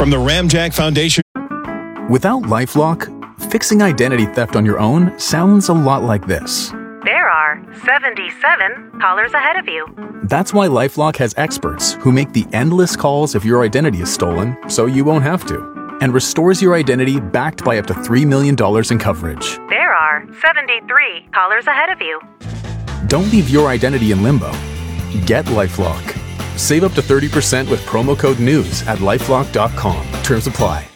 From the Ramjack Foundation. Without LifeLock, fixing identity theft on your own sounds a lot like this. There are 77 callers ahead of you. That's why LifeLock has experts who make the endless calls if your identity is stolen, so you won't have to, and restores your identity backed by up to $3 million in coverage. There are 73 callers ahead of you. Don't leave your identity in limbo. Get LifeLock. Save up to 30% with promo code NEWS at LifeLock.com. Terms apply.